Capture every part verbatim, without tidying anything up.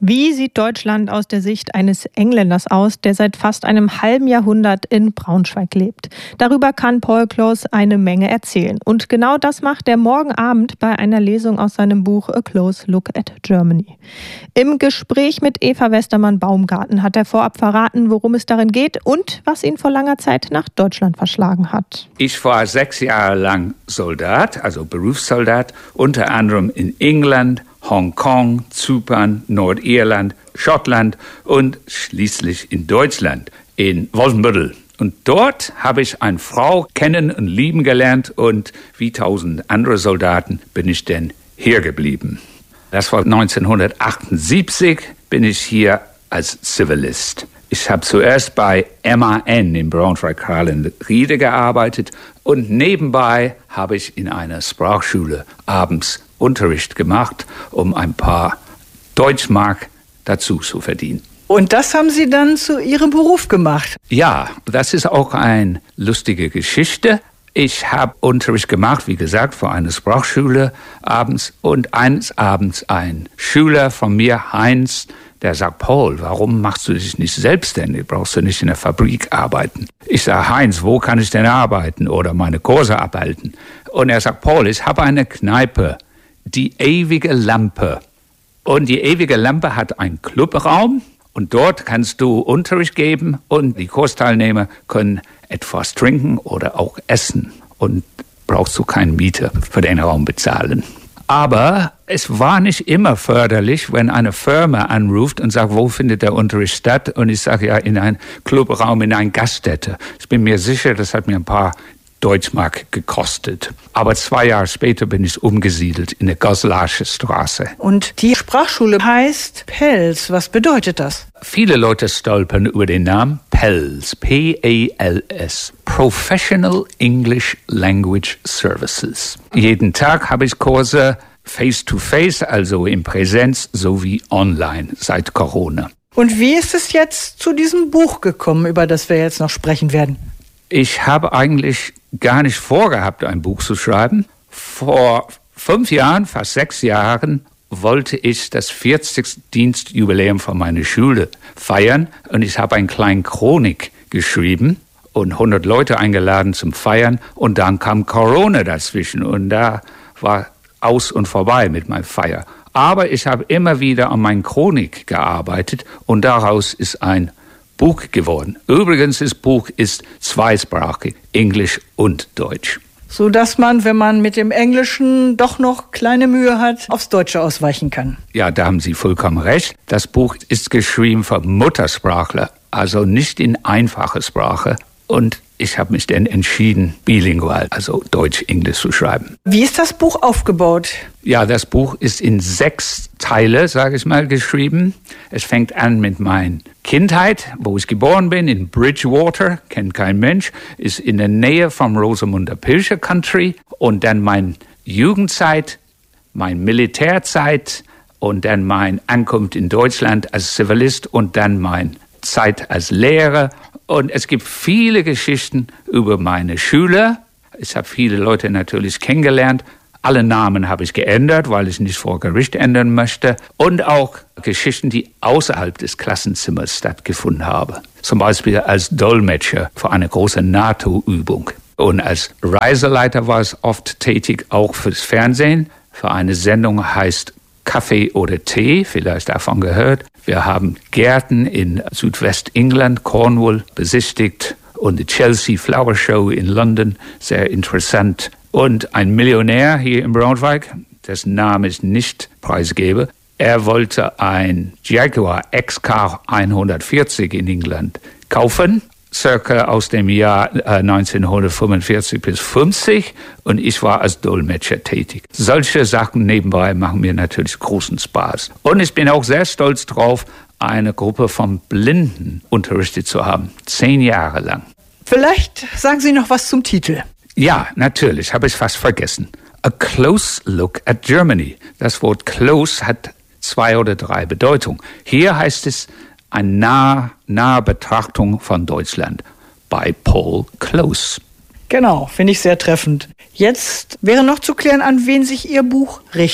Wie sieht Deutschland aus der Sicht eines Engländers aus, der seit fast einem halben Jahrhundert in Braunschweig lebt? Darüber kann Paul Close eine Menge erzählen. Und genau das macht er morgen Abend bei einer Lesung aus seinem Buch A Close Look at Germany. Im Gespräch mit Eva Westermann-Baumgarten hat er vorab verraten, worum es darin geht und was ihn vor langer Zeit nach Deutschland verschlagen hat. Ich war sechs Jahre lang Soldat, also Berufssoldat, unter anderem in England, Hongkong, Zypern, Nordirland, Schottland und schließlich in Deutschland, in Wolfenbüttel. Und dort habe ich eine Frau kennen und lieben gelernt und wie tausend andere Soldaten bin ich denn hier geblieben. Das war neunzehnhundertachtundsiebzig, bin ich hier als Zivilist. Ich habe zuerst bei M A N in Braunschweig-Krallen-Riede gearbeitet und nebenbei habe ich in einer Sprachschule abends Unterricht gemacht, um ein paar Deutschmark dazu zu verdienen. Und das haben Sie dann zu Ihrem Beruf gemacht? Ja, das ist auch eine lustige Geschichte. Ich habe Unterricht gemacht, wie gesagt, vor einer Sprachschule abends. Und eines Abends ein Schüler von mir, Heinz, der sagt, Paul, warum machst du dich nicht selbstständig? Brauchst du nicht in der Fabrik arbeiten? Ich sage, Heinz, wo kann ich denn arbeiten oder meine Kurse abhalten? Und er sagt, Paul, ich habe eine Kneipe, die ewige Lampe. Und die ewige Lampe hat einen Clubraum und dort kannst du Unterricht geben und die Kursteilnehmer können etwas trinken oder auch essen und brauchst du keinen Mieter für den Raum bezahlen. Aber es war nicht immer förderlich, wenn eine Firma anruft und sagt, wo findet der Unterricht statt? Und ich sage, ja, in einem Clubraum, in einer Gaststätte. Ich bin mir sicher, das hat mir ein paar Deutschmark gekostet. Aber zwei Jahre später bin ich umgesiedelt in der Goslasche Straße. Und die Sprachschule heißt Pels. Was bedeutet das? Viele Leute stolpern über den Namen Pels, P E L S, Professional English Language Services. Jeden Tag habe ich Kurse face-to-face, also in Präsenz, sowie online seit Corona. Und wie ist es jetzt zu diesem Buch gekommen, über das wir jetzt noch sprechen werden? Ich habe eigentlich gar nicht vorgehabt, ein Buch zu schreiben. Vor fünf Jahren, fast sechs Jahren, wollte ich das vierzigste Dienstjubiläum von meiner Schule feiern. Und ich habe eine kleine Chronik geschrieben und hundert Leute eingeladen zum Feiern. Und dann kam Corona dazwischen und da war aus und vorbei mit meiner Feier. Aber ich habe immer wieder an meiner Chronik gearbeitet und daraus ist ein Buch geworden. Übrigens, das Buch ist zweisprachig, Englisch und Deutsch. So dass man, wenn man mit dem Englischen doch noch kleine Mühe hat, aufs Deutsche ausweichen kann. Ja, da haben Sie vollkommen recht. Das Buch ist geschrieben für Muttersprachler, also nicht in einfache Sprache. Und ich habe mich dann entschieden, bilingual, also Deutsch-Englisch zu schreiben. Wie ist das Buch aufgebaut? Ja, das Buch ist in sechs Teile, sage ich mal, geschrieben. Es fängt an mit meiner Kindheit, wo ich geboren bin, in Bridgewater, kennt kein Mensch, ist in der Nähe vom Rosamunde Pilcher Country. Und dann meine Jugendzeit, meine Militärzeit und dann meine Ankunft in Deutschland als Zivilist und dann meine Zeit als Lehrer. Und es gibt viele Geschichten über meine Schüler. Ich habe viele Leute natürlich kennengelernt. Alle Namen habe ich geändert, weil ich nicht vor Gericht ändern möchte. Und auch Geschichten, die außerhalb des Klassenzimmers stattgefunden haben. Zum Beispiel als Dolmetscher für eine große NATO-Übung. Und als Reiseleiter war ich oft tätig, auch fürs Fernsehen. Für eine Sendung heißt Kaffee oder Tee, vielleicht davon gehört. Wir haben Gärten in Südwestengland, Cornwall, besichtigt und die Chelsea Flower Show in London, sehr interessant. Und ein Millionär hier in Braunschweig, dessen Name ich nicht preisgebe, er wollte ein Jaguar X K hundertvierzig in England kaufen, circa aus dem Jahr äh, neunzehnhundertfünfundvierzig bis fünfzig, und ich war als Dolmetscher tätig. Solche Sachen nebenbei machen mir natürlich großen Spaß. Und ich bin auch sehr stolz drauf, eine Gruppe von Blinden unterrichtet zu haben, zehn Jahre lang. Vielleicht sagen Sie noch was zum Titel. Ja, natürlich, habe ich fast vergessen. A Close Look at Germany. Das Wort close hat zwei oder drei Bedeutungen. Hier heißt es eine nahe, nahe Betrachtung von Deutschland bei Paul Close. Genau, finde ich sehr treffend. Jetzt wäre noch zu klären, an wen sich Ihr Buch richtet.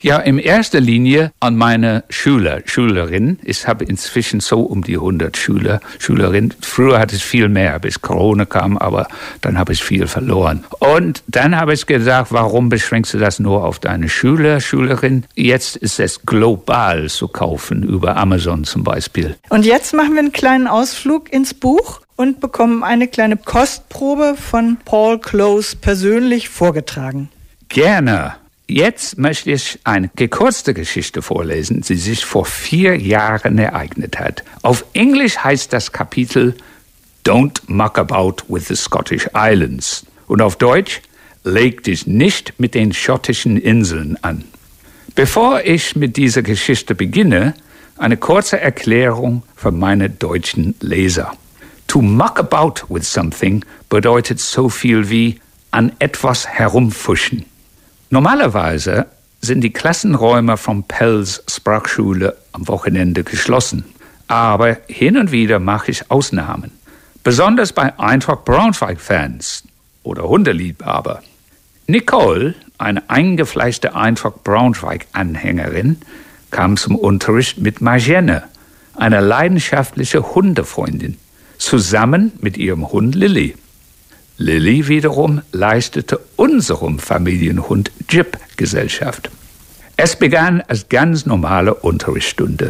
Ja, in erster Linie an meine Schüler, Schülerinnen. Ich habe inzwischen so um die hundert Schüler, Schülerinnen. Früher hatte ich viel mehr, bis Corona kam, aber dann habe ich viel verloren. Und dann habe ich gesagt, warum beschränkst du das nur auf deine Schüler, Schülerinnen? Jetzt ist es global zu kaufen, über Amazon zum Beispiel. Und jetzt machen wir einen kleinen Ausflug ins Buch und bekommen eine kleine Kostprobe von Paul Close persönlich vorgetragen. Gerne. Jetzt möchte ich eine gekürzte Geschichte vorlesen, die sich vor vier Jahren ereignet hat. Auf Englisch heißt das Kapitel Don't Muck About with the Scottish Islands. Und auf Deutsch, leg dich nicht mit den schottischen Inseln an. Bevor ich mit dieser Geschichte beginne, eine kurze Erklärung für meine deutschen Leser. To muck about with something bedeutet so viel wie an etwas herumfuschen. Normalerweise sind die Klassenräume von Pells Sprachschule am Wochenende geschlossen. Aber hin und wieder mache ich Ausnahmen. Besonders bei Eintracht Braunschweig-Fans oder Hundeliebhaber. Nicole, eine eingefleischte Eintracht Braunschweig-Anhängerin, kam zum Unterricht mit Marjane, einer leidenschaftlichen Hundefreundin, zusammen mit ihrem Hund Lilly. Lilly wiederum leistete unserem Familienhund Jip Gesellschaft. Es begann als ganz normale Unterrichtsstunde.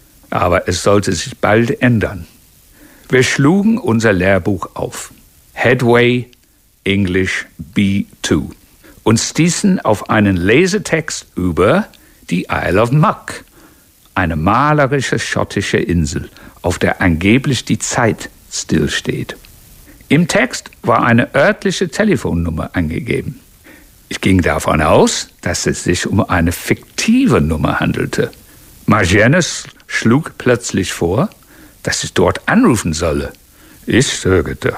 Aber es sollte sich bald ändern. Wir schlugen unser Lehrbuch auf. Headway English B zwei. Und stießen auf einen Lesetext über die Isle of Muck, eine malerische schottische Insel, auf der angeblich die Zeit stillsteht. Im Text war eine örtliche Telefonnummer angegeben. Ich ging davon aus, dass es sich um eine fiktive Nummer handelte. Marjane schlug plötzlich vor, dass ich dort anrufen solle. Ich zögerte.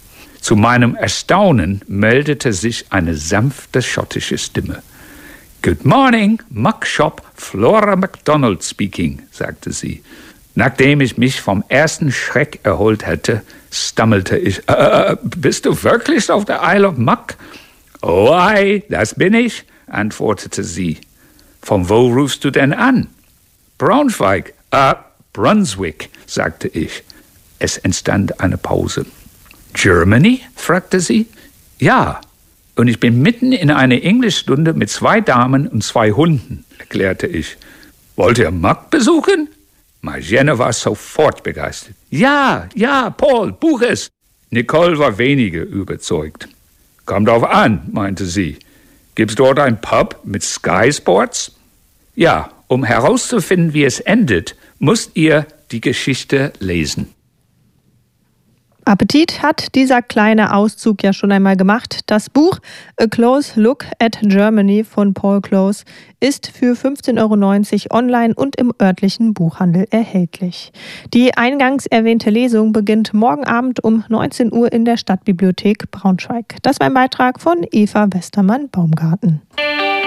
Zu meinem Erstaunen meldete sich eine sanfte schottische Stimme. Good morning, Muck Shop, Flora MacDonald speaking, sagte sie. Nachdem ich mich vom ersten Schreck erholt hatte, stammelte ich, äh, bist du wirklich auf der Isle of Muck? Oh, ei, das bin ich, antwortete sie. Von wo rufst du denn an? Braunschweig, äh, Brunswick, sagte ich. Es entstand eine Pause. Germany? fragte sie. Ja, und ich bin mitten in einer Englischstunde mit zwei Damen und zwei Hunden, erklärte ich. Wollt ihr Muck besuchen? Marjane war sofort begeistert. Ja, ja, Paul, buch es. Nicole war weniger überzeugt. Kommt drauf an, meinte sie. Gibt's dort ein Pub mit Sky Sports? Ja, um herauszufinden, wie es endet, müsst ihr die Geschichte lesen. Appetit hat dieser kleine Auszug ja schon einmal gemacht. Das Buch A Close Look at Germany von Paul Close ist für fünfzehn Euro neunzig online und im örtlichen Buchhandel erhältlich. Die eingangs erwähnte Lesung beginnt morgen Abend um neunzehn Uhr in der Stadtbibliothek Braunschweig. Das war ein Beitrag von Eva Westermann-Baumgarten.